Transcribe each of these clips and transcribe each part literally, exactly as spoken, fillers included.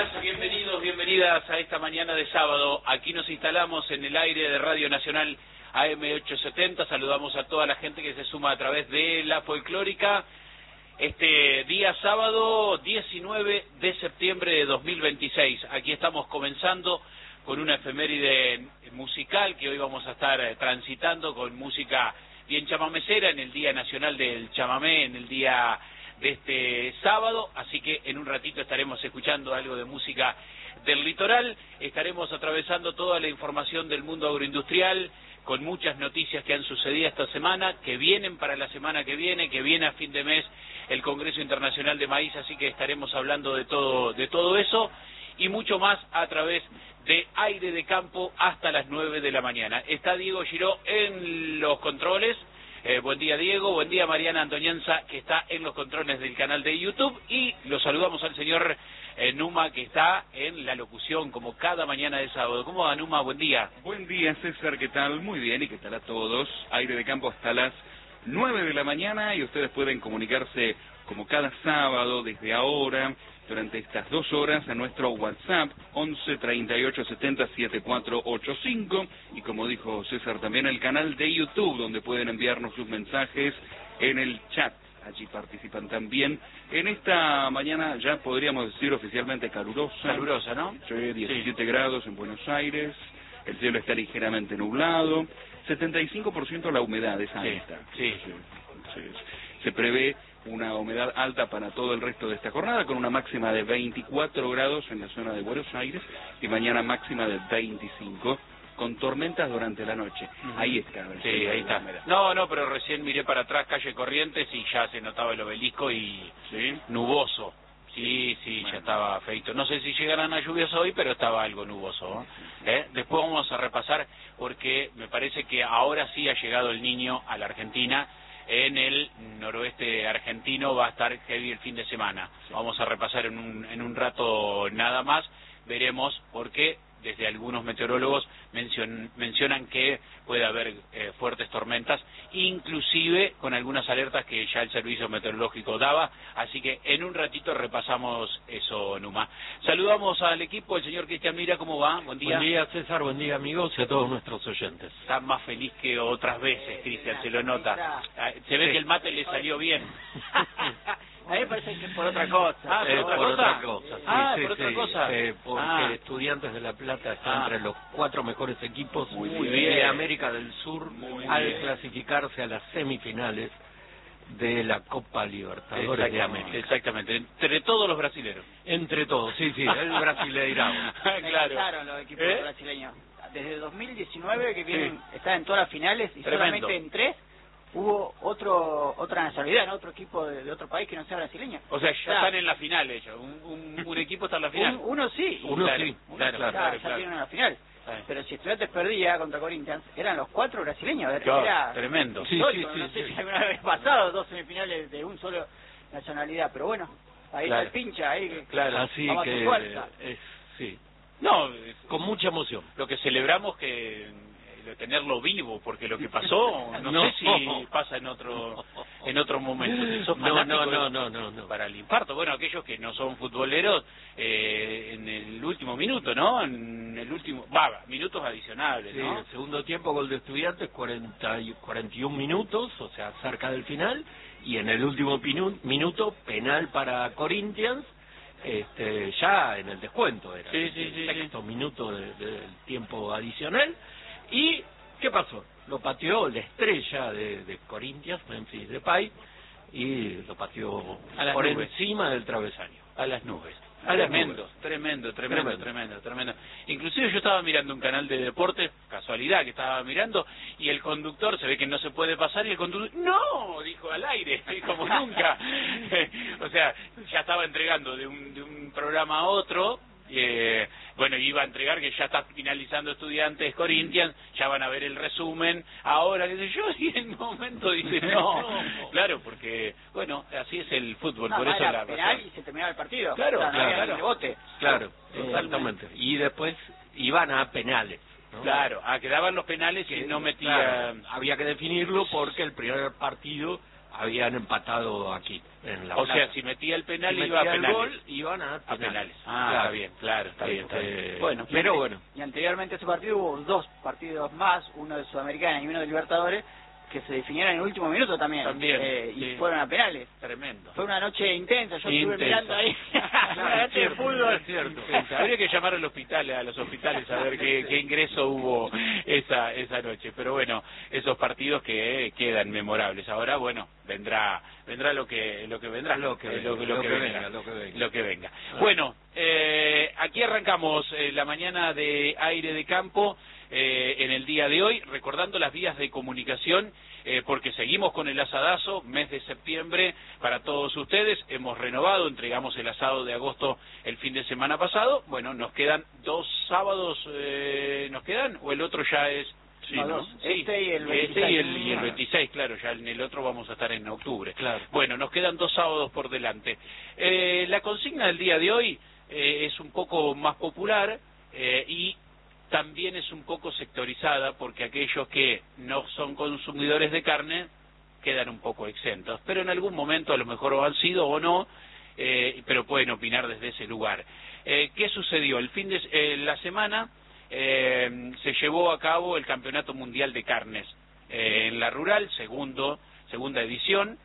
días, bienvenidos, bienvenidas a esta mañana de sábado. Aquí nos instalamos en el aire de Radio Nacional A M ochocientos setenta. Saludamos a toda la gente que se suma a través de La Folclórica. Este día sábado diecinueve de septiembre de dos mil veintiséis. Aquí estamos comenzando con una efeméride musical que hoy vamos a estar transitando con música bien chamamecera en el Día Nacional del Chamamé, en el día de este sábado, así que en un ratito estaremos escuchando algo de música del litoral, estaremos atravesando toda la información del mundo agroindustrial, con muchas noticias que han sucedido esta semana, que vienen para la semana que viene, que viene a fin de mes el Congreso Internacional de Maíz, así que estaremos hablando de todo, de todo eso y mucho más a través de Aire de Campo hasta las nueve de la mañana. Está Diego Giró en los controles. Eh, buen día Diego, buen día Mariana Antoñanza, que está en los controles del canal de YouTube, y lo saludamos al señor eh, Numa, que está en la locución como cada mañana de sábado. ¿Cómo va, Numa? Buen día. Buen día, César, ¿qué tal? Muy bien, y ¿qué tal a todos? Aire de Campo hasta las nueve de la mañana, y ustedes pueden comunicarse como cada sábado desde ahora, durante estas dos horas, a nuestro WhatsApp once treinta y ocho setenta setenta y cuatro ochenta y cinco, y como dijo César, también el canal de YouTube, donde pueden enviarnos sus mensajes en el chat. Allí participan también. En esta mañana ya podríamos decir oficialmente calurosa. Calurosa, ¿no? diecisiete sí. grados en Buenos Aires, el cielo está ligeramente nublado, setenta y cinco por ciento la humedad es alta. Sí, sí. Entonces, se prevé una humedad alta para todo el resto de esta jornada, con una máxima de veinticuatro grados en la zona de Buenos Aires y mañana máxima de veinticinco, con tormentas durante la noche. Uh-huh. Ahí está. Sí, ahí está. No, no, pero recién miré para atrás calle Corrientes y ya se notaba el obelisco y ¿sí? Nuboso. Sí, sí, bueno, ya estaba feito. No sé si llegarán a lluvias hoy, pero estaba algo nuboso. ¿eh? Después vamos a repasar, porque me parece que ahora sí ha llegado el Niño a la Argentina. En el noroeste argentino va a estar heavy el fin de semana. Sí. Vamos a repasar en un, en un rato nada más. Veremos por qué desde algunos meteorólogos mencion, mencionan que puede haber eh, fuertes tormentas, inclusive con algunas alertas que ya el servicio meteorológico daba. Así que en un ratito repasamos eso, Numa. Saludamos al equipo, el señor Cristian Mira, ¿cómo va? Buen día. Buen día, César, buen día, amigos, y a todos nuestros oyentes. Está más feliz que otras veces, Cristian, se lo nota. Se ve sí. que el mate le salió bien. A mí me parece que es por otra cosa. Ah, ¿por, eh, otra, por cosa? otra cosa? Sí, ah, sí, por otra sí, cosa. Eh, porque ah. Estudiantes de La Plata está ah. entre los cuatro mejores equipos Muy de bien. América del Sur Muy al bien. clasificarse a las semifinales de la Copa Libertadores de América. Exactamente, entre todos los brasileños. Entre todos, sí, sí, el brasileirao. Claro, los equipos ¿Eh? brasileños. Desde dos mil diecinueve que vienen, sí. están en todas las finales y Tremendo. solamente en tres hubo otro otra nacionalidad, ¿no? Otro equipo de, de otro país que no sea brasileño. O sea, ya claro. están en la final ellos. Un, un, un equipo está en la final. Un, uno sí. Uno claro, sí. Uno claro, claro, claro, ya claro. tienen la final. Ay. Pero si Estudiantes perdía contra Corinthians, eran los cuatro brasileños. Era claro, tremendo. Sí, sí, sí, no sé sí. si alguna vez pasado dos semifinales de un solo nacionalidad, pero bueno, ahí claro. está el pincha, ahí claro, así vamos que a fuerza. Es, sí. No, con mucha emoción. Lo que celebramos que tenerlo vivo, porque lo que pasó no, no sé si pasa en otro en otro momento. No, no, no, no, no, no. Para el infarto. Bueno, aquellos que no son futboleros, eh, en el último minuto, ¿no? En el último, va, minutos adicionales, sí, ¿no? El segundo tiempo, gol de Estudiantes, cuarenta, cuarenta y un minutos, o sea, cerca del final, y en el último pinu, minuto, penal para Corinthians, este, ya en el descuento era. Sí, sí, el sí, sexto sí. minuto del de, de tiempo adicional. ¿Y qué pasó? Lo pateó la estrella de, de Corinthians, Memphis Depay, y lo pateó por nubes. encima del travesaño. A las nubes. A Tremendo, las nubes. tremendo, tremendo, tremendo, tremendo, tremendo. Inclusive yo estaba mirando un canal de deportes, casualidad que estaba mirando, y el conductor, se ve que no se puede pasar, y el conductor, ¡no! Dijo al aire, como nunca. O sea, ya estaba entregando de un, de un programa a otro. Eh, bueno, iba a entregar que ya está finalizando Estudiantes Corinthians, ya van a ver el resumen, ahora qué sé yo, y en un momento dice no, claro, porque bueno, así es el fútbol, no, por eso la penal razón. Y se terminaba el partido, claro, o sea, no claro, había claro. rebote. Claro, exactamente, y después iban a penales, ¿no? Claro, ah, quedaban los penales que y no metía, claro, había que definirlo porque el primer partido habían empatado aquí en la O Plata. sea, si metía el penal si iba a metía el penales. gol, iban a penales. A penales. Ah, claro. está bien, claro, está bien, está bien. Este, Bueno, pero bueno. Y anteriormente a ese partido hubo dos partidos más, uno de Sudamericana y uno de Libertadores, que se definieron en el último minuto también. También, eh, sí. Y fueron a penales. Tremendo. Fue una noche intensa, yo Intensa. estuve mirando ahí. Claro, una es noche de cierto, fútbol. es cierto. Habría que llamar al hospital, a los hospitales a ver qué, qué ingreso hubo esa esa noche. Pero bueno, esos partidos que eh, quedan memorables. Ahora, bueno, vendrá vendrá lo que lo que vendrá, Lo que Eh, venga, lo, lo lo que que venga, venga, lo que venga. lo que venga. Ah. Bueno, eh, aquí arrancamos eh, la mañana de Aire de Campo eh, en el día de hoy, recordando las vías de comunicación. Eh, porque seguimos con el asadazo, mes de septiembre para todos ustedes, hemos renovado, entregamos el asado de agosto el fin de semana pasado, bueno, nos quedan dos sábados, eh, ¿nos quedan? ¿O el otro ya es? Sí, no, dos. Sí, este y el veintiséis. Este y el, y el veintiséis, claro, ya en el otro vamos a estar en octubre. Claro. Bueno, nos quedan dos sábados por delante. Eh, la consigna del día de hoy eh, es un poco más popular eh, y también es un poco sectorizada porque aquellos que no son consumidores de carne quedan un poco exentos, pero en algún momento a lo mejor lo han sido o no, eh, pero pueden opinar desde ese lugar. Eh, ¿Qué sucedió? El fin de eh, la semana eh, se llevó a cabo el Campeonato Mundial de Carnes eh, en la Rural, segundo, segunda edición.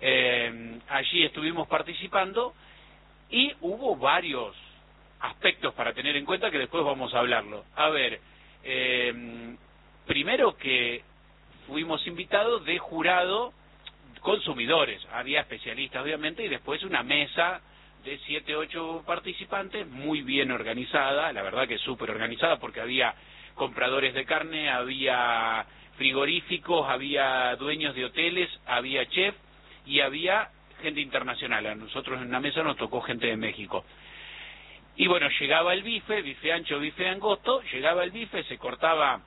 Eh, allí estuvimos participando y hubo varios aspectos para tener en cuenta que después vamos a hablarlo. A ver, eh, primero que fuimos invitados de jurado consumidores, había especialistas obviamente y después una mesa de siete, ocho participantes muy bien organizada, la verdad que súper organizada porque había compradores de carne, había frigoríficos, había dueños de hoteles, había chef y había gente internacional. A nosotros en una mesa nos tocó gente de México. Y bueno, llegaba el bife, bife ancho, bife angosto, llegaba el bife, se cortaba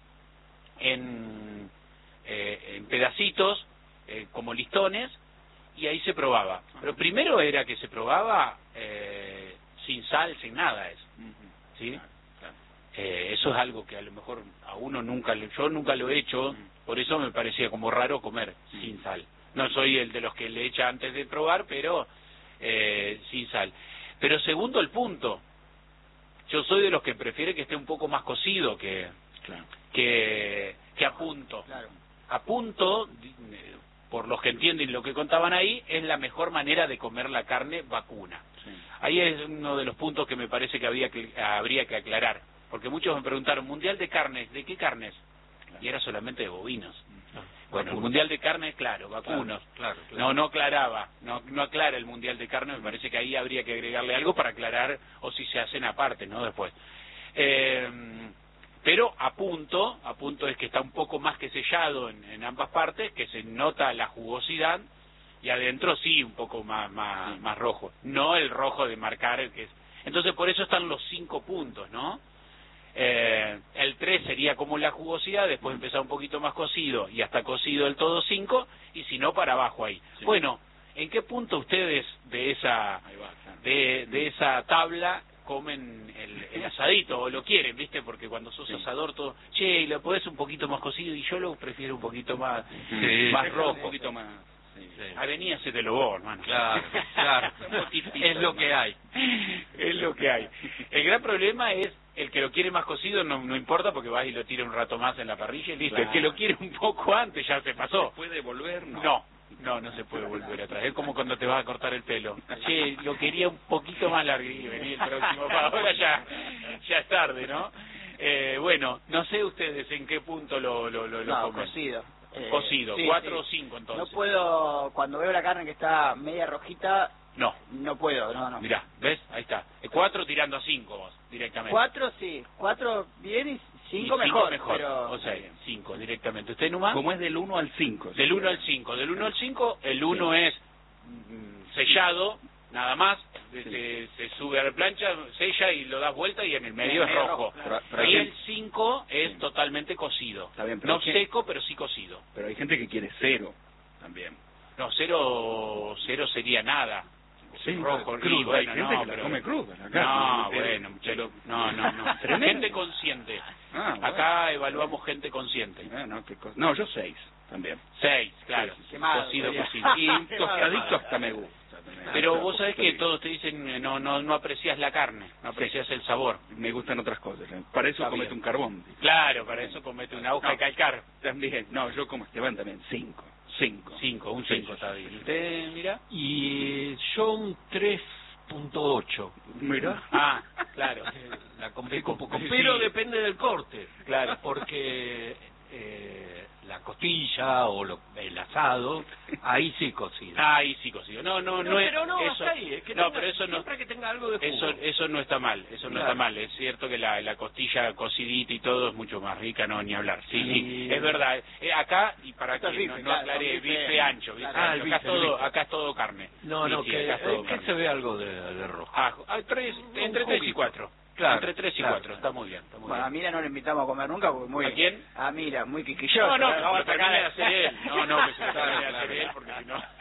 en, eh, en pedacitos, eh, como listones, y ahí se probaba. Pero primero era que se probaba eh, sin sal, sin nada, eso. ¿Sí? Eh, eso es algo que a lo mejor a uno nunca, yo nunca lo he hecho, por eso me parecía como raro comer sin sal. No soy el de los que le echa antes de probar, pero eh, sin sal. Pero segundo el punto, yo soy de los que prefiere que esté un poco más cocido que claro. que, que a punto. Claro. A punto, por los que entienden lo que contaban ahí, es la mejor manera de comer la carne vacuna. Sí. Ahí es uno de los puntos que me parece que, había que habría que aclarar. Porque muchos me preguntaron, ¿mundial de carnes? ¿De qué carnes? Claro. Y era solamente de bovinos. Claro. Bueno, vacunos. El mundial de carnes, claro, vacunos. Claro, claro, claro. No, no aclaraba, no, no aclara el mundial de carne, me parece que ahí habría que agregarle algo para aclarar, o si se hacen aparte, ¿no? Después. Eh, pero a punto, a punto es que está un poco más que sellado en, en ambas partes, que se nota la jugosidad, y adentro sí, un poco más, más, más rojo. No el rojo de marcar el que es. Entonces por eso están los cinco puntos, ¿no? Eh, el tres sería como la jugosidad, después empezar un poquito más cocido y hasta cocido el todo cinco, y si no para abajo ahí. Sí. Bueno, ¿en qué punto ustedes de esa de, de esa tabla comen el, el asadito o lo quieren, viste? Porque cuando sos sí. asador todo, che, lo podés un poquito más cocido, y yo lo prefiero un poquito más sí, más rojo, un poquito más. Sí, sí. Avenida se te lo vos, hermano. Claro, claro. Es lo que hay. Es lo que hay. El gran problema es el que lo quiere más cocido, no, no importa porque vas y lo tira un rato más en la parrilla y listo. Claro. El que lo quiere un poco antes ya se pasó. ¿Se puede volver? No. No, no, no se puede volver atrás. Es como cuando te vas a cortar el pelo. Che, lo quería un poquito más largo y vení el próximo. Para ahora ya, ya es tarde, ¿no? Eh, bueno, no sé ustedes en qué punto lo, lo, lo, lo no, comen. Cocido. Eh, cocido, sí, cuatro sí. o cinco entonces. No puedo, cuando veo la carne que está media rojita, no, no puedo, no, no. Mirá, ¿ves? Ahí está. Cuatro tirando a cinco vos, directamente. Cuatro sí, cuatro bien y cinco, y mejor, cinco mejor. Pero... O sea, cinco directamente. ¿Usted, Numa? ¿Cómo es del uno al cinco? Del uno al cinco. Del uno al cinco, el uno sí. es mm, sellado, nada más. Sí. Se, se sube a la plancha, sella y lo das vuelta y en el medio sí, es rojo. rojo claro. pero, pero y el cinco es sí. totalmente cocido. Está bien, pero no seco, pero sí cocido. Pero hay gente que quiere cero también. No, cero, cero sería nada. Sí, rojo, crudo, bueno, hay gente no, que la pero... come cruda. No, bueno, muchacho, no, no, no. Gente consciente. Ah, Acá evaluamos gente consciente. Ah, no, qué cosa. No, yo seis también. Seis, claro. Sí, sí, quemado, cocido, sería. cocido. Y tostadito hasta me gusta. Pero vos sabés que todos te dicen, eh, no no no aprecias la carne, no aprecias el sabor. Me gustan otras cosas. ¿eh? Para eso Está comete bien. un carbón. Claro, para eso comete una hoja No. de calcar. También. No, yo como Esteban también. Cinco. Cinco. Cinco, un Sí, cinco sí, está sí, bien. sí. ¿Usted, mira? Y yo un tres punto ocho. Mira. Ah, claro. La complico un poco, Sí. pero depende del corte. Claro. Porque eh, la costilla o lo- el asado, ahí sí cocido. Ah, ahí sí cocido. No, no, no, No, es pero no, eso. hasta ahí, es que no, tenga- pero eso no. siempre que tenga algo de jugo. Eso, eso no está mal, eso no Claro. está mal. Es cierto que la, la costilla cocidita y todo es mucho más rica, no ni hablar. Sí, Y- sí, es verdad. Eh, acá, y para Esto que es bife, no, no claro, aclaré, son bife, bife ancho, bife claro. Ah, ancho. el Acá, bife, es todo, el bife. acá es todo carne. No, Sí, no, sí, que, acá es todo que carne. se ve algo de, de rojo. Ah, ah, tres, Un entre tres y juguito. cuatro. Claro, Entre tres y claro. cuatro, está muy bien. Está muy Bueno, a bien. Mira no le invitamos a comer nunca porque muy... ¿A quién? A Mira, muy quisquilloso. No, no, ¿eh? que Vamos se a lo termine de sacar... hacer él. No, no, que se lo Claro, termine de claro. hacer él, porque si no...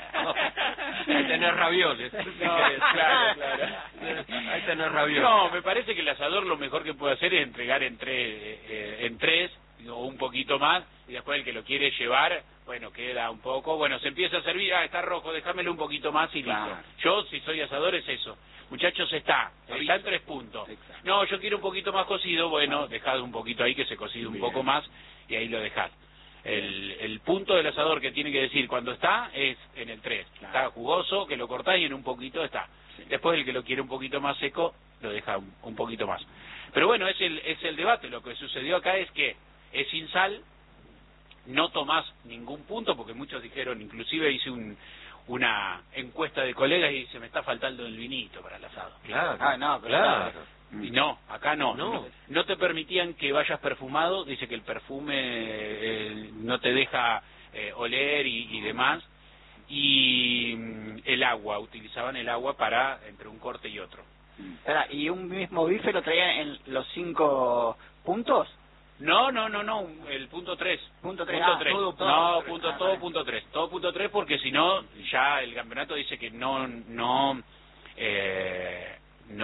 Ahí tenés ravioles. No, claro, claro. Ahí tenés ravioles. No, me parece que el asador lo mejor que puede hacer es entregar en tres, eh, en tres o un poquito más, y después el que lo quiere llevar, bueno, queda un poco, bueno, se empieza a servir, ah, está rojo, déjamelo un poquito más y Claro. listo. Yo, si soy asador, es eso. Muchachos, está, está en tres puntos. Exacto. No, yo quiero un poquito más cocido, bueno, dejad un poquito ahí que se cocide un Bien. poco más y ahí lo dejás. El, el punto del asador que tiene que decir cuando está es en el tres. Claro. Está jugoso, que lo cortás y en un poquito está. Sí. Después el que lo quiere un poquito más seco, lo deja un, un poquito más. Pero bueno, es el, es el debate. Lo que sucedió acá es que es sin sal, no tomás ningún punto, porque muchos dijeron, inclusive hice un, una encuesta de colegas y se me está faltando el vinito para el asado. Claro. Ah, no, pero claro. Y no, acá no. No. no. No te permitían que vayas perfumado, dice que el perfume eh, no te deja eh, oler y, y demás. Y mm, el agua, utilizaban el agua para entre un corte y otro. Espera, ¿y un mismo bife lo traían en los cinco puntos? No, no, no, no, el punto tres. Punto tres, Punto ah, tres. todo, todo, no, punto punto, tres. Ah, todo vale. punto tres. Todo punto tres porque si no, ya el campeonato dice que no, no, eh,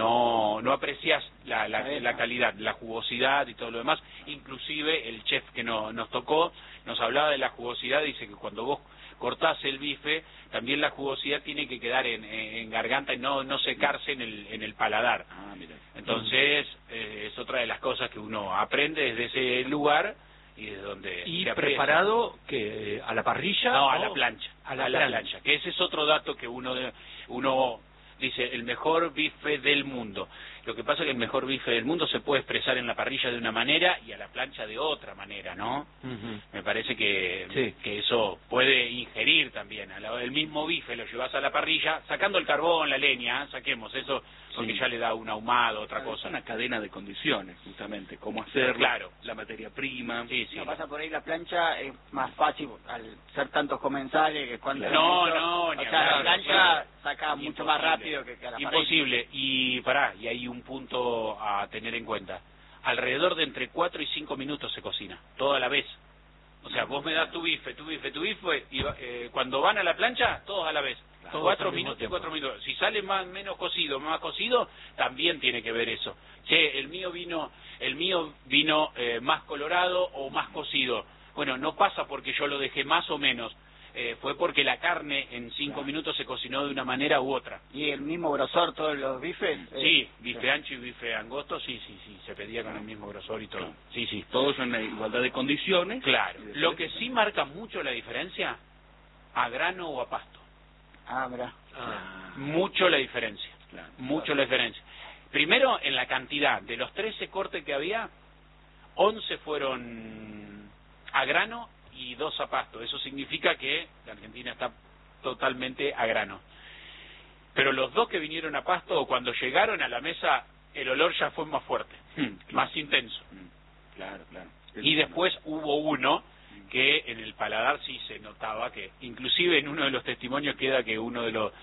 no, no aprecias la, la, la calidad, la jugosidad y todo lo demás. Inclusive el chef que no, nos tocó nos hablaba de la jugosidad, dice que cuando vos cortás el bife, también la jugosidad tiene que quedar en, en garganta y no, no secarse en el, en el paladar. Ah, mira. Entonces, eh, es otra de las cosas que uno aprende desde ese lugar y desde donde Y se aprecia. preparado que a la parrilla. No, a o- la plancha. A la, plancha. plancha. Que ese es otro dato que uno, uno dice, el mejor bife del mundo. Lo que pasa es que el mejor bife del mundo se puede expresar en la parrilla de una manera y a la plancha de otra manera, ¿no? Ujú. Me parece que, Sí. que eso puede ingerir también. A la- el mismo bife lo llevas a la parrilla, sacando el carbón, la leña, ¿eh? Saquemos eso, porque Sí. ya le da un ahumado, otra Es cosa. una cadena de condiciones, justamente. Cómo hacerlo, Claro. la materia prima. Sí, sí. Si no pasa por ahí la plancha, es más fácil al ser tantos comensales que cuando... No, mucho, no, ni o sea, hablar, la plancha claro. saca mucho Imposible. más rápido que, que a la parrilla. Imposible. Y pará, y hay un punto a tener en cuenta. Alrededor de entre cuatro y cinco minutos se cocina, toda la vez. O sea, vos me das tu bife, tu bife, tu bife, y eh, cuando van a la plancha, todos a la vez. Todos cuatro al mismo minutos y tiempo. cuatro minutos. Si sale más menos cocido, más cocido, también tiene que ver eso. Che, el mío vino, el mío vino eh, más colorado o más cocido. Bueno, no pasa porque yo lo dejé más o menos. Eh, fue porque la carne en cinco Claro. minutos se cocinó de una manera u otra. Y el mismo grosor todos los bifes. eh, Sí, bife ancho y bife angosto, sí, sí, sí, se pedía con el mismo grosor y todo. Sí, sí. Todos en la igualdad de condiciones. Claro. Y después- Lo que sí marca mucho la diferencia, a grano o a pasto. Ah, mira. Ah. Mucho la diferencia. Claro. Mucho la diferencia. Primero, en la cantidad. De los trece cortes que había, once fueron a grano y dos a pasto. Eso significa que la Argentina está totalmente a grano. Pero los dos que vinieron a pasto, cuando llegaron a la mesa, el olor ya fue más fuerte, Mm, más intenso. mm, Claro, claro. Y después hubo uno que en el paladar sí se notaba que, inclusive en uno de los testimonios queda que uno de los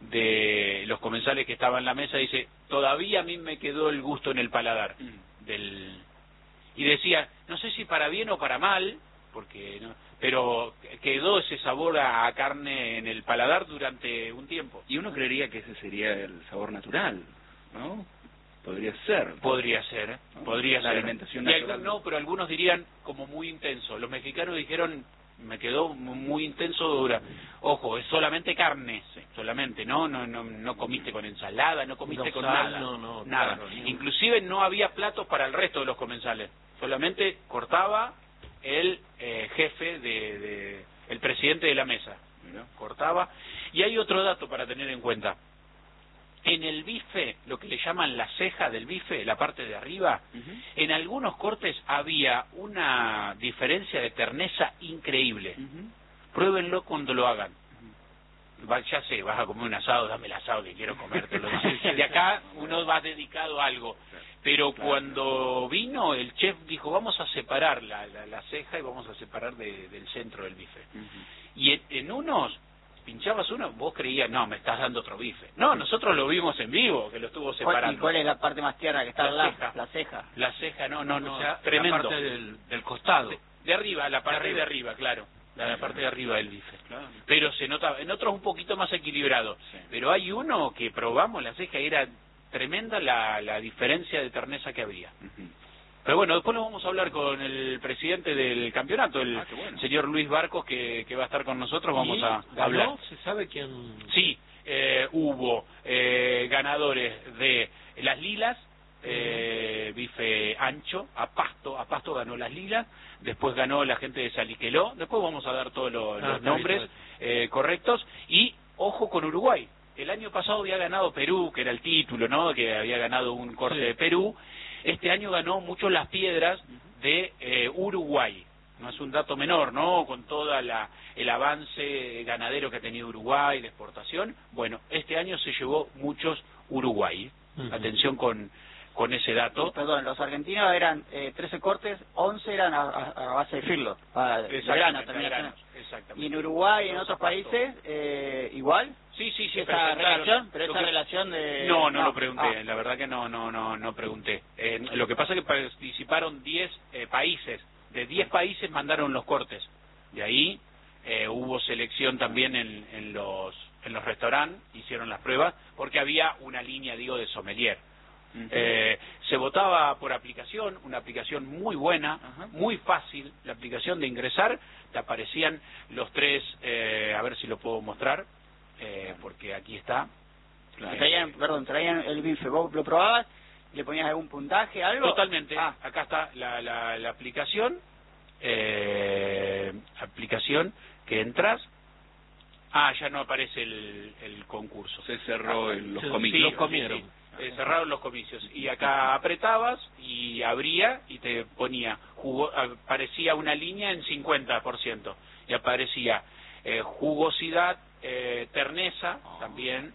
de los comensales que estaba en la mesa dice, todavía a mí me quedó el gusto en el paladar Mm. del y decía, no sé si para bien o para mal, porque no, pero quedó ese sabor a, a carne en el paladar durante un tiempo. Y uno creería que ese sería el sabor natural, ¿no? podría ser. Podría ser, ¿eh? ¿no? Podría La ser. alimentación Y natural. algún, no, pero algunos dirían como muy intenso. Los mexicanos dijeron, me quedó muy intenso, dura. Ojo, es solamente carne, solamente, ¿no? No, no, no comiste con ensalada, no comiste No, con sal, nada. no, no, nada. claro, Inclusive no había platos para el resto de los comensales. Solamente cortaba el eh, jefe de, de, el presidente de la mesa. ¿No? Cortaba. Y hay otro dato para tener en cuenta. En el bife, lo que le llaman la ceja del bife, la parte de arriba, uh-huh. en algunos cortes había una diferencia de terneza increíble. Uh-huh. Pruébenlo cuando lo hagan. Uh-huh. Va, ya sé, vas a comer un asado, dame el asado que quiero comértelo. De acá uno va dedicado a algo. Pero claro, cuando vino, el chef dijo, vamos a separar la, la, la ceja y vamos a separar de, del centro del bife. Uh-huh. Y en, en unos... pinchabas uno, vos creías, no, me estás dando otro bife. No, nosotros lo vimos en vivo, que lo estuvo separando. ¿Y cuál es la parte más tierna que está la la ceja? La ceja. La ceja, no, no, no, o sea, tremendo. La parte del, del costado. De, de arriba, la parte de arriba, de arriba claro. La, la parte de arriba del bife. Claro. Pero se notaba, en otros un poquito más equilibrado. Sí. Pero hay uno que probamos la ceja y era tremenda la, la diferencia de terneza que había. Uh-huh. Pero bueno, después lo vamos a hablar con el presidente del campeonato, el ah, bueno. señor Luis Barcos, que, que va a estar con nosotros. Vamos a ganó? hablar. ¿Se sabe quién? Sí, eh, hubo eh, ganadores de las lilas, eh, bife ancho, a pasto, a pasto ganó las lilas, después ganó la gente de Saliqueló, después vamos a dar todos los, ah, los nombres eh, correctos, y ojo con Uruguay. El año pasado había ganado Perú, que era el título, ¿no? Que había ganado un corte sí. de Perú. Este año ganó mucho Las Piedras de eh, Uruguay. No es un dato menor, ¿no? Con toda la el avance ganadero que ha tenido Uruguay, de exportación. Bueno, este año se llevó muchos Uruguay. Uh-huh. Atención con con ese dato. Sí, perdón, los argentinos eran eh, trece cortes, once eran a, a, a base de firlo. A, de grano también. Exactamente. Y en Uruguay y en otros países, eh, igual. Sí, sí, sí. Esa relación, pero esa que... relación de... No, no, no lo pregunté, ah. la verdad que no, no, no, no pregunté. Eh, lo que pasa es que participaron diez eh, países, de diez países mandaron los cortes. De ahí eh, hubo selección también en, en los en los restaurantes, hicieron las pruebas, porque había una línea, digo, de sommelier. Uh-huh. Eh, se votaba por aplicación, una aplicación muy buena, uh-huh. muy fácil, la aplicación de ingresar, te aparecían los tres, eh, a ver si lo puedo mostrar, eh, porque aquí está. Claro. Traían, perdón, traían el bife, vos lo probabas, le ponías algún puntaje, algo. Totalmente, ah. acá está la, la, la aplicación, eh, aplicación que entras. Ah, ya no aparece el, el concurso. Se cerró ah, el, los sí, comicios. Sí, los comicios. Sí, sí. Eh, cerraron los comicios. Y acá apretabas y abría y te ponía, jugo, aparecía una línea en cincuenta por ciento. Y aparecía eh, jugosidad, eh, terneza oh. también.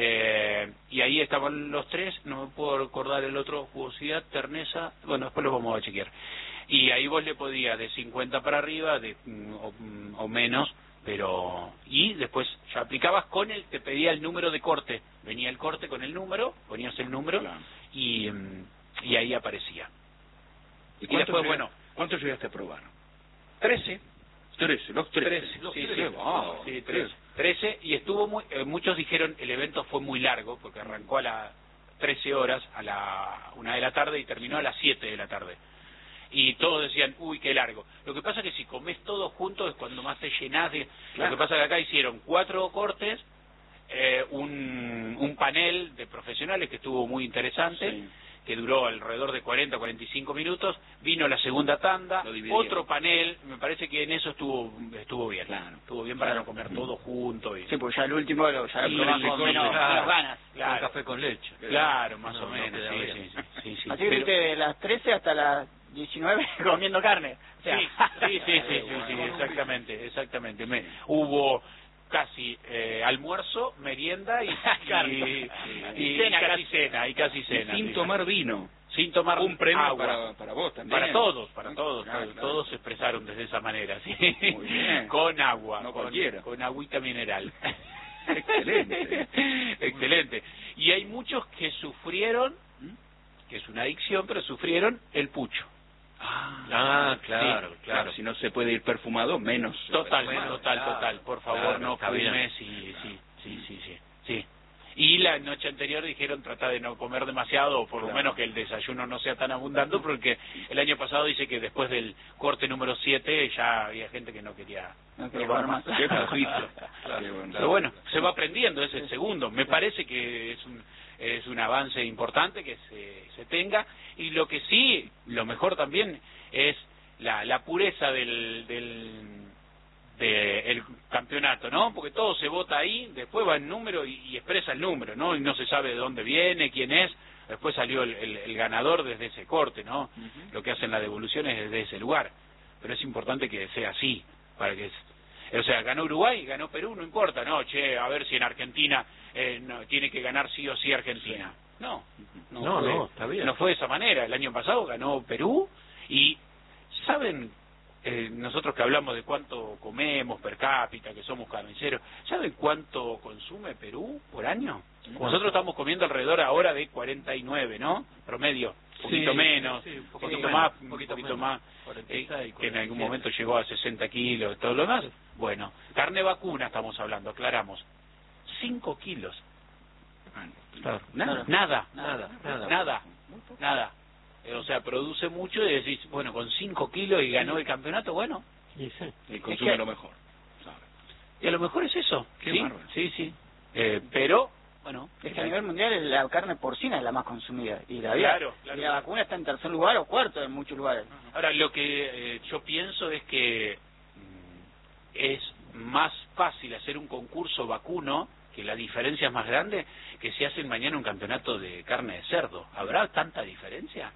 Eh, y ahí estaban los tres, no me puedo recordar el otro, jugosidad, terneza, bueno, después lo vamos a chequear. Y ahí vos le podías de cincuenta para arriba de, o, o menos, pero y después ya aplicabas con el, te pedía el número de corte, venía el corte con el número, ponías el número claro. y, y ahí aparecía. ¿Y, y después, bueno, ¿cuántos llegaste a probar? Trece. Trece, los tres. Trece, los sí, trece. Sí, wow, sí, trece. Trece, y estuvo muy, eh, muchos dijeron el evento fue muy largo, porque arrancó a las trece horas, a la una de la tarde y terminó a las siete de la tarde. Y todos decían, uy, qué largo. Lo que pasa es que si comes todos juntos es cuando más te llenás de... Claro. Lo que pasa es que acá hicieron cuatro cortes, eh, un, un panel de profesionales que estuvo muy interesante, sí. que duró alrededor de cuarenta a cuarenta y cinco minutos, vino la segunda tanda, otro panel, me parece que en eso estuvo estuvo bien, claro. estuvo bien para claro. no comer todo junto. Y... Sí, pues ya el último lo ya lo probamos con menos ganas. Claro. Con café con leche. Claro, más no, o menos, no sí, sí, sí, sí, sí. Así que Pero... de las trece hasta las diecinueve comiendo carne. O sea, sí, sí, sí, sí, sí, sí, exactamente, exactamente. Me, hubo casi eh, almuerzo, merienda y, y, y, y cena, casi cena, y casi cena. Y sin sí. tomar vino. Sin tomar un premio agua. Para, para vos también. Para todos, para todos, claro, todos, claro. todos se expresaron de esa manera, sí. Muy bien. Con agua, no con, cualquiera. con agüita mineral. Excelente. Excelente. Y hay muchos que sufrieron, que es una adicción, pero sufrieron el pucho. Ah, ah claro, sí, claro, claro. Si no se puede ir perfumado, menos. Total, perfumado. total, claro, total. Por favor, claro, no está fumes bien. y sí, sí, sí, sí, sí. Y la noche anterior dijeron tratar de no comer demasiado, o por lo Claro. menos que el desayuno no sea tan abundante, porque el año pasado dice que después del corte número siete ya había gente que no quería No quería probar comer más. más. Qué flojito. Claro. Qué bueno. Pero bueno, se va aprendiendo, es el segundo. Me parece que es un, es un avance importante que se, se tenga, y lo que sí, lo mejor también es la, la pureza del... del de el campeonato, ¿no? Porque todo se vota ahí, después va el número y, y expresa el número, ¿no? Y no se sabe de dónde viene, quién es, después salió el, el, el ganador desde ese corte, ¿no? Uh-huh. Lo que hacen las devoluciones desde ese lugar, pero es importante que sea así, para que... O sea, ganó Uruguay, ganó Perú, no importa, no, che, a ver si en Argentina eh, no, tiene que ganar sí o sí Argentina. No, no, No, fue, no, está bien. no fue de esa manera. El año pasado ganó Perú y, ¿saben? Eh, nosotros que hablamos de cuánto comemos per cápita, que somos carniceros, ¿saben cuánto consume Perú por año? ¿Cuánto? Nosotros estamos comiendo alrededor ahora de cuarenta y nueve, ¿no? Promedio, un poquito Sí, menos, sí, un un poquito poquito menos, más, un un poquito poquito menos. más, cuarenta y seis, eh, que en cuarenta y algún siete. momento llegó a sesenta kilos, todo lo demás. Bueno, carne vacuna estamos hablando, aclaramos, cinco kilos. Claro. Nada, nada, Nada, nada. nada, nada. Eh, O sea, produce mucho y decís, bueno, con cinco kilos y ganó el campeonato, bueno. Y sí. Y consume que- lo mejor. Y a lo mejor es eso. Qué sí, bárbaro. sí, sí. Eh, pero, bueno. Es que a nivel mundial la carne porcina es la más consumida. Y la, Claro, claro. y la vacuna está en tercer lugar o cuarto en muchos lugares. Ahora, lo que eh, yo pienso es que mm, es más fácil hacer un concurso vacuno, que la diferencia es más grande, que si hacen mañana un campeonato de carne de cerdo. ¿Habrá tanta diferencia?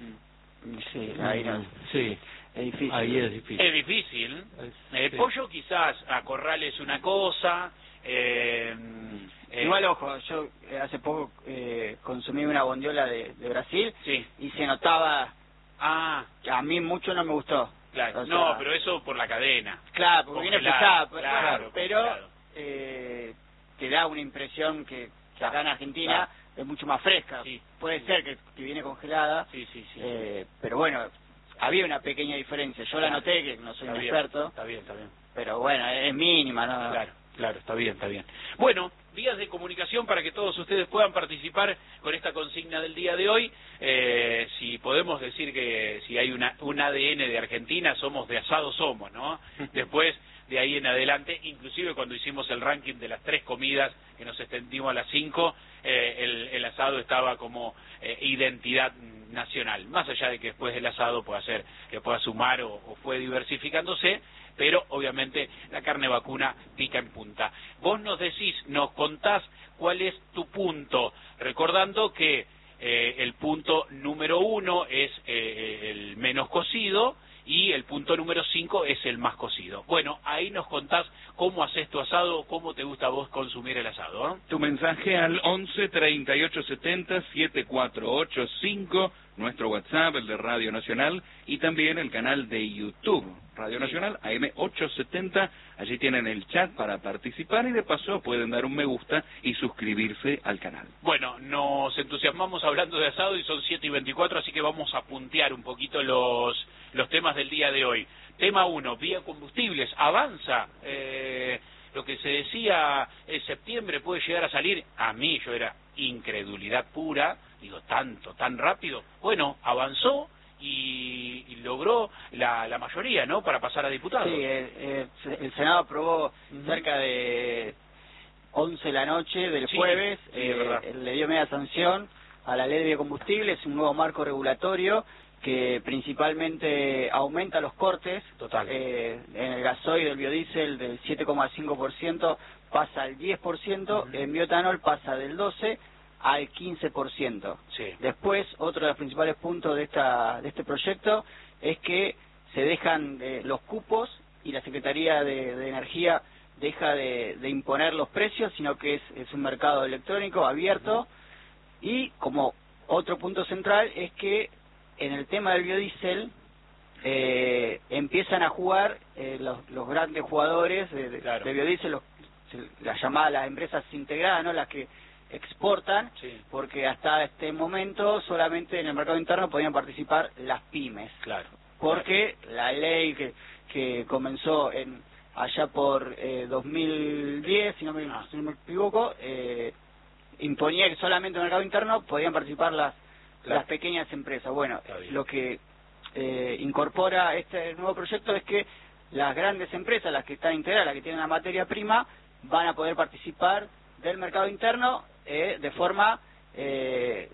Sí, ahí no. Sí, Es difícil. ahí es difícil. Es difícil. Es- Eh, sí. Pollo quizás a corrales una cosa. Eh, eh, Igual, ojo, yo eh, hace poco eh, consumí una bondiola de, de Brasil Sí. y se notaba, Ah, a mí mucho no me gustó. claro. O sea, No, pero eso por la cadena. Claro, porque viene Congelado, pesada, pero, claro, pero congelado. eh, te da una impresión que, que acá en Argentina Claro. es mucho más fresca. Sí. Puede ser que, que viene congelada, Sí, sí, sí. eh, pero bueno, había una pequeña diferencia. Yo la Claro. noté, que no soy Está un bien, experto, Está bien, está bien. pero bueno, es mínima, ¿no? Claro, claro, está bien, está bien. Bueno, vías de comunicación para que todos ustedes puedan participar con esta consigna del día de hoy. Eh, si podemos decir que si hay una, un A D N de Argentina, somos de asado somos, ¿no? Después, de ahí en adelante, inclusive cuando hicimos el ranking de las tres comidas, que nos extendimos a las cinco, eh, el, el asado estaba como eh, identidad nacional. Más allá de que después del asado pueda ser, que pueda sumar o, o fue diversificándose, pero obviamente la carne vacuna pica en punta. Vos nos decís, nos contás cuál es tu punto, recordando que eh, el punto número uno es eh, el menos cocido y el punto número cinco es el más cocido. Bueno, ahí nos contás cómo haces tu asado, cómo te gusta a vos consumir el asado, ¿no? Tu mensaje al once treinta y ocho setenta setenta y cuatro ochenta y cinco, nuestro WhatsApp, el de Radio Nacional, y también el canal de YouTube, Radio Nacional A M ochocientos setenta. Allí tienen el chat para participar y de paso pueden dar un me gusta y suscribirse al canal. Bueno, nos entusiasmamos hablando de asado y son siete y veinticuatro, así que vamos a puntear un poquito los, los temas del día de hoy. Tema uno, biocombustibles, avanza. Eh, lo que se decía en septiembre puede llegar a salir, a mí yo era incredulidad pura, digo, tanto, tan rápido. Bueno, avanzó y, y logró la, la mayoría, ¿no?, para pasar a diputados. Sí, eh, eh, el Senado aprobó cerca de once de la noche del Sí, jueves, sí, es eh, verdad. le dio media sanción a la ley de biocombustibles, un nuevo marco regulatorio que principalmente aumenta los cortes. Total. Eh, en el gasoil del biodiesel del siete coma cinco por ciento pasa al diez por ciento, Ujú. en bioetanol pasa del doce por ciento al quince por ciento. Sí. Después, otro de los principales puntos de esta de este proyecto es que se dejan eh, los cupos y la Secretaría de, de Energía deja de, de imponer los precios, sino que es, es un mercado electrónico abierto. Y como otro punto central es que en el tema del biodiesel eh, empiezan a jugar eh, los, los grandes jugadores de, de, Claro. de biodiesel, los, las llamadas las empresas integradas, ¿no?, las que exportan, Sí. porque hasta este momento solamente en el mercado interno podían participar las pymes, Claro. porque la ley que, que comenzó en allá por eh, dos mil diez, si no me, Ah. si no me equivoco, eh, imponía que solamente en el mercado interno podían participar las, claro. las pequeñas empresas. Bueno, lo que eh, incorpora este nuevo proyecto es que las grandes empresas, las que están integradas, las que tienen la materia prima, van a poder participar del mercado interno eh, de forma eh,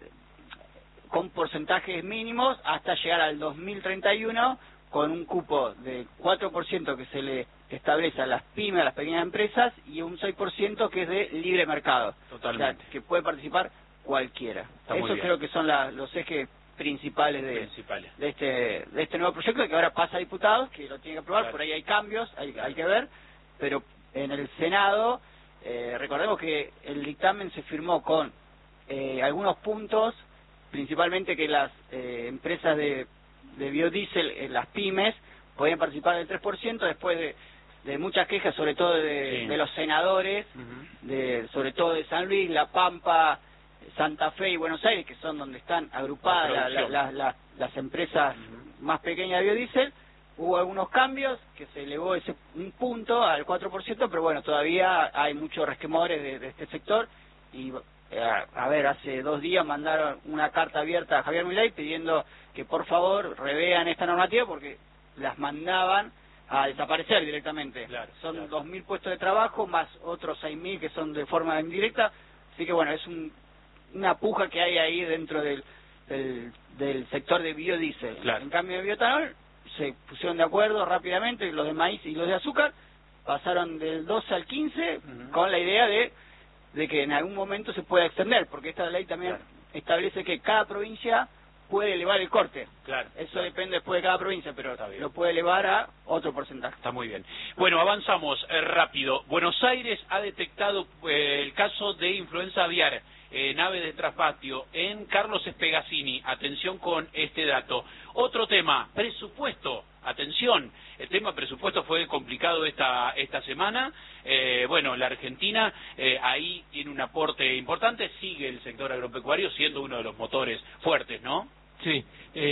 con porcentajes mínimos hasta llegar al dos mil treinta y uno con un cupo de cuatro por ciento que se le establece a las pymes, a las pequeñas empresas, y un seis por ciento que es de libre mercado. Totalmente. O sea, que puede participar cualquiera. Está Eso creo que son la, los ejes principales de, principales de este de este nuevo proyecto, que ahora pasa a diputados, que lo tienen que aprobar. Claro. Por ahí hay cambios, hay, hay que ver, pero en el Senado, eh, recordemos que el dictamen se firmó con eh, algunos puntos, principalmente que las eh, empresas de, de biodiesel, eh, las pymes, podían participar del tres por ciento después de, de muchas quejas, sobre todo de, sí. de los senadores, uh-huh. de sobre todo de San Luis, La Pampa, Santa Fe y Buenos Aires, que son donde están agrupadas la la, la, la, las empresas uh-huh. más pequeñas de biodiesel. Hubo algunos cambios, que se elevó ese un punto al cuatro por ciento, pero bueno, todavía hay muchos resquemores de, de este sector. Y a, a ver, hace dos días mandaron una carta abierta a Javier Milei pidiendo que por favor revean esta normativa, porque las mandaban a desaparecer directamente. Claro, son claro. dos mil puestos de trabajo, más otros seis mil que son de forma indirecta. Así que bueno, es un, una puja que hay ahí dentro del, del, del sector de biodiesel. Claro. En cambio de bioetanol, se pusieron de acuerdo rápidamente, los de maíz y los de azúcar pasaron del doce al quince, uh-huh. con la idea de, de que en algún momento se pueda extender, porque esta ley también claro. establece que cada provincia puede elevar el corte. Claro. Eso claro. depende después de cada provincia, pero lo puede elevar a otro porcentaje. Está muy bien. Bueno, avanzamos eh, rápido. Buenos Aires ha detectado eh, el caso de influenza aviar, eh, nave de traspatio, en Carlos Espegazzini. Atención con este dato. Otro tema, presupuesto. Atención, el tema presupuesto fue complicado esta esta semana. Eh, bueno, la Argentina eh, ahí tiene un aporte importante, sigue el sector agropecuario siendo uno de los motores fuertes, ¿no? Sí,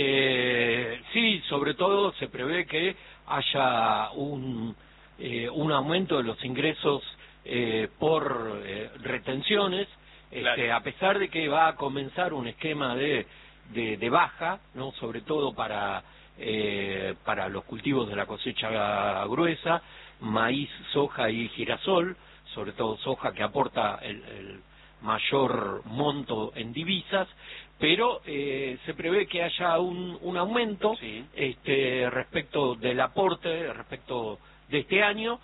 eh, sí, sobre todo se prevé que haya un, eh, un aumento de los ingresos eh, por eh, retenciones, claro. este, a pesar de que va a comenzar un esquema de, de, de baja, no, sobre todo para Eh, para los cultivos de la cosecha gruesa, maíz, soja y girasol, sobre todo soja, que aporta el, el mayor monto en divisas, pero eh, se prevé que haya un, un aumento sí. este, respecto del aporte, respecto de este año,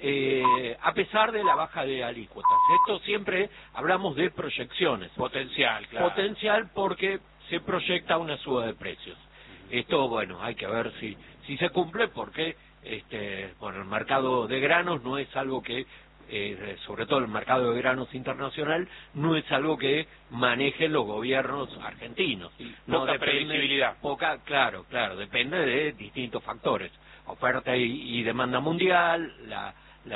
eh, a pesar de la baja de alícuotas. Esto siempre hablamos de proyecciones. Potencial, claro. Potencial porque se proyecta una suba de precios. Esto, bueno, hay que ver si si se cumple, porque este bueno, el mercado de granos no es algo que, eh, sobre todo el mercado de granos internacional, no es algo que manejen los gobiernos argentinos. No poca depende, previsibilidad. Poca, claro, claro, depende de distintos factores. Oferta y, y demanda mundial, la,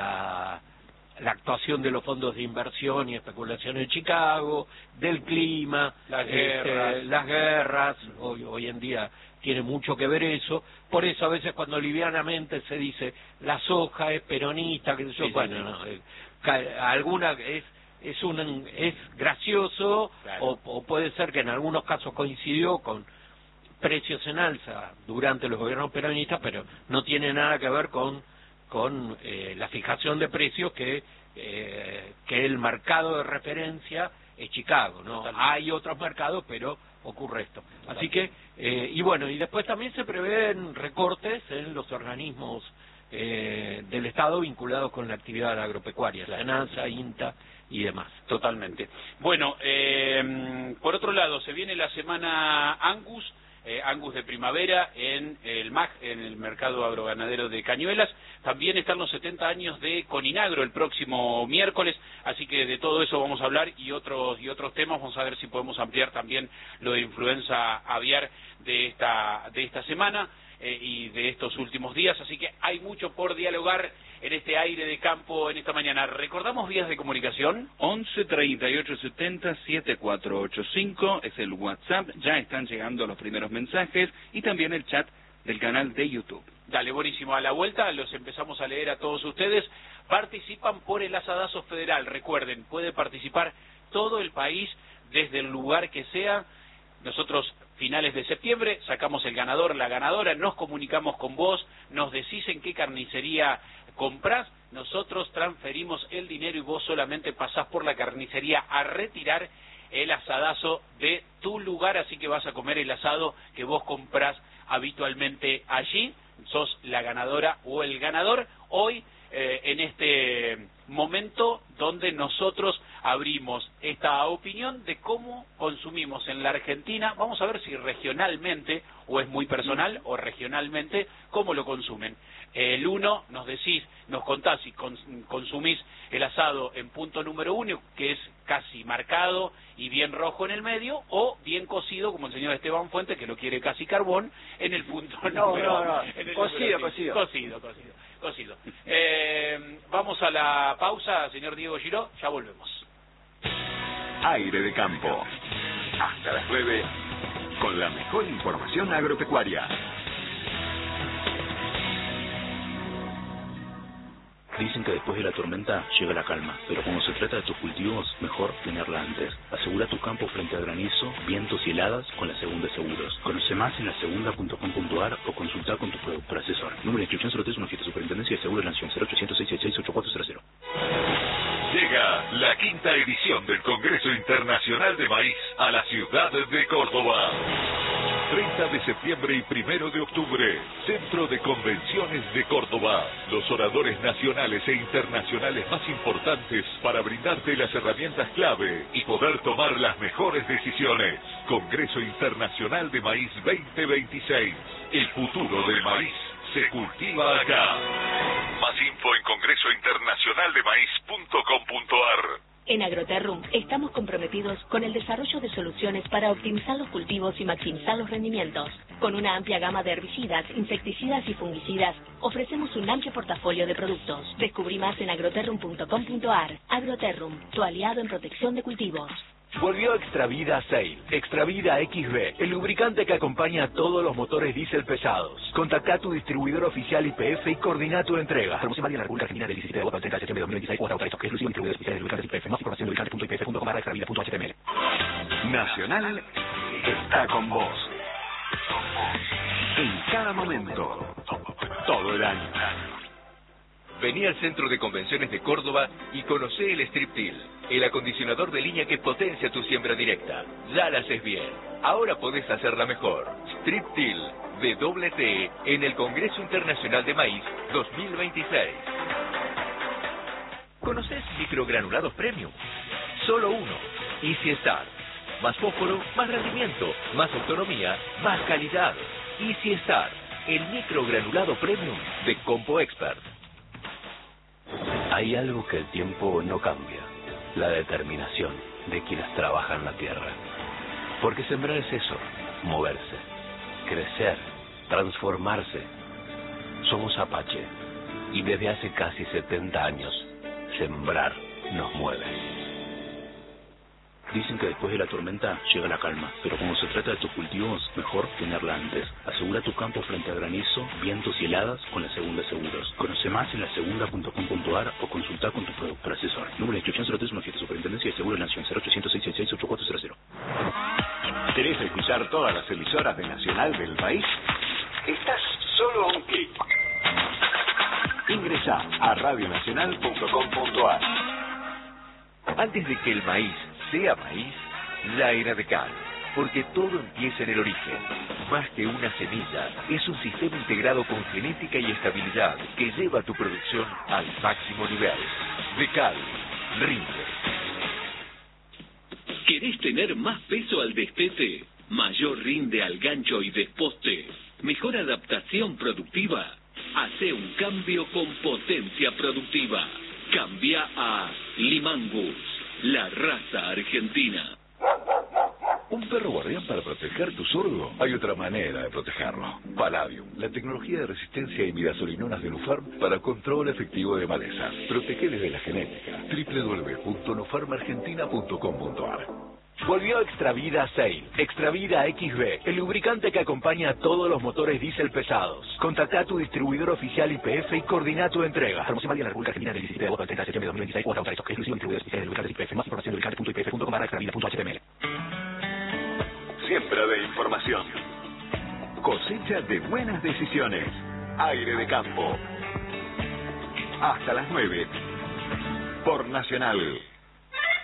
la, la actuación de los fondos de inversión y especulación en Chicago, del clima, las este, guerras, las guerras hoy, hoy en día tiene mucho que ver eso. Por eso a veces cuando livianamente se dice la soja es peronista, que yo, sí, bueno, sí, no, eh, alguna es es un es gracioso, claro. o, o puede ser que en algunos casos coincidió con precios en alza durante los gobiernos peronistas, pero no tiene nada que ver con con eh, la fijación de precios, que eh, que el mercado de referencia es Chicago, ¿no? Totalmente. Hay otros mercados, pero ocurre esto. Así que, eh, y bueno, y después también se prevén recortes en los organismos eh, del Estado vinculados con la actividad agropecuaria, la SENASA, INTA y demás. Totalmente. Bueno, eh, por otro lado, se viene la semana Angus, eh, Angus de primavera en el M A G, en el mercado agroganadero de Cañuelas. También están los setenta años de Coninagro el próximo miércoles, así que de todo eso vamos a hablar y otros y otros temas. Vamos a ver si podemos ampliar también lo de influenza aviar de esta de esta semana eh, y de estos últimos días, así que hay mucho por dialogar en este aire de campo en esta mañana. ¿Recordamos vías de comunicación? once treinta y ocho setenta setenta y cuatro ochenta y cinco es el WhatsApp, ya están llegando los primeros mensajes, y también el chat del canal de YouTube. Dale, buenísimo. A la vuelta los empezamos a leer a todos ustedes. Participan por el asadazo federal. Recuerden, puede participar todo el país, desde el lugar que sea. Nosotros, finales de septiembre, sacamos el ganador, la ganadora, nos comunicamos con vos, nos decís en qué carnicería comprás, nosotros transferimos el dinero y vos solamente pasás por la carnicería a retirar el asadazo de tu lugar, así que vas a comer el asado que vos comprás habitualmente allí. Sos la ganadora o el ganador hoy, eh, en este momento donde nosotros abrimos esta opinión de cómo consumimos en la Argentina. Vamos a ver si regionalmente, o es muy personal, o regionalmente, cómo lo consumen. El uno, nos decís, nos contás si cons consumís el asado en punto número uno, que es casi marcado y bien rojo en el medio, o bien cocido, como el señor Esteban Fuentes, que lo quiere casi carbón, en el punto no, número... No, no, en el cocido, número cocido. Cocido, cocido, cocido. Eh, vamos a la pausa, señor Diego Giró, ya volvemos. Aire de campo. Hasta las nueve, con la mejor información agropecuaria. Dicen que después de la tormenta llega la calma, pero cuando se trata de tus cultivos, mejor tenerla antes. Asegura tu campo frente a granizo, vientos y heladas con la Segunda Seguros. Conoce más en la segunda punto com punto ar o consulta con tu productor asesor. Número de inscripción cero tres uno siete, Superintendencia de Seguros de la Nación, cero ochocientos, seiscientos sesenta y seis, ochenta y cuatro cero. Llega la quinta edición del Congreso Internacional de Maíz a la ciudad de Córdoba. treinta de septiembre y primero de octubre, Centro de Convenciones de Córdoba. Los oradores nacionales e internacionales más importantes para brindarte las herramientas clave y poder tomar las mejores decisiones. Congreso Internacional de Maíz veinte veintiséis. El futuro del maíz se cultiva acá. Más info en congreso internacional de maíz punto com punto ar. En Agroterrum estamos comprometidos con el desarrollo de soluciones para optimizar los cultivos y maximizar los rendimientos. Con una amplia gama de herbicidas, insecticidas y fungicidas, ofrecemos un amplio portafolio de productos. Descubrí más en agroterrum punto com punto ar. Agroterrum, tu aliado en protección de cultivos. Volvió Extravida Sail, Extravida X B, el lubricante que acompaña a todos los motores diésel pesados. Contacta a tu distribuidor oficial I P F y coordina tu entrega. Promoción válida en la República Argentina del diecisiete de agosto al treinta de septiembre de dos mil veintiséis o hasta autorizado, que es exclusivo de distribuidores oficiales de lubricantes I P F. Más información en lubricantes punto i p f punto com barra extravida punto h t m l. Nacional está con vos. En cada momento. Todo el año. Vení al Centro de Convenciones de Córdoba y conocé el Strip-Till, el acondicionador de línea que potencia tu siembra directa. Ya la haces bien. Ahora podés hacerla mejor. Strip-Till de doble T en el Congreso Internacional de Maíz dos mil veintiséis. ¿Conoces microgranulados premium? Solo uno. Easy Start. Más fósforo, más rendimiento, más autonomía, más calidad. Easy Start, el microgranulado premium de Compo Expert. Hay algo que el tiempo no cambia, la determinación de quienes trabajan la tierra. Porque sembrar es eso, moverse, crecer, transformarse. Somos Apache y desde hace casi setenta años, sembrar nos mueve. Dicen que después de la tormenta llega la calma, pero cuando se trata de tus cultivos, mejor tenerla antes. Asegura tu campo frente a granizo, vientos y heladas con la Segunda Seguros. Conoce más en la segunda punto com punto ar o consulta con tu productor asesor. Número de inscripción cero tres uno siete, Superintendencia de Seguros de la Nación, cero ochocientos, seiscientos sesenta y seis, ochenta y cuatro cero. ¿Querés escuchar todas las emisoras de Nacional del país? Estás solo a un clic. Ingresa a radio nacional punto com punto ar. Antes de que el maíz sea maíz, ya era de cal, porque todo empieza en el origen. Más que una semilla, es un sistema integrado con genética y estabilidad que lleva tu producción al máximo nivel. De cal, rinde. ¿Querés tener más peso al destete? ¿Mayor rinde al gancho y desposte? ¿Mejor adaptación productiva? Hace un cambio con potencia productiva. Cambia a Limangus, la raza argentina. ¿Un perro guardián para proteger tu sorgo? Hay otra manera de protegerlo. Palladium, la tecnología de resistencia a imidazolinonas de Nufarm para control efectivo de malezas. Protege desde la genética. doble u doble u doble u punto nufarm argentina punto com punto ar. Volvió Extravida Sail, Extravida X B, el lubricante que acompaña a todos los motores diésel pesados. Contacta a tu distribuidor oficial I P F y coordina tu entrega. Promoción válida en la República Argentina del diecisiete de agosto al treinta de septiembre de dos mil veintiséis. Cuota autorización exclusivo distribuidor especial de lubricantes I P F. Más información en lubricante punto i p f punto com barra extravida punto h t m l. Siempre de información. Cosecha de buenas decisiones. Aire de campo. Hasta las nueve. Por Nacional.